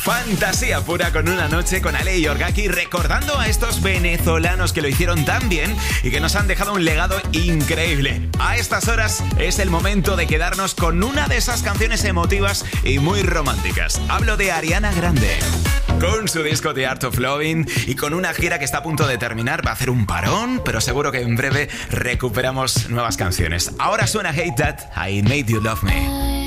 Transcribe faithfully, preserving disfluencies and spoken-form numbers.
Fantasía pura con una noche con Ale y Orgaki, recordando a estos venezolanos que lo hicieron tan bien y que nos han dejado un legado increíble. A estas horas es el momento de quedarnos con una de esas canciones emotivas y muy románticas. Hablo de Ariana Grande. Con su disco The Art of Loving y con una gira que está a punto de terminar, va a hacer un parón, pero seguro que en breve recuperamos nuevas canciones. Ahora suena Hate That, I Made You Love Me.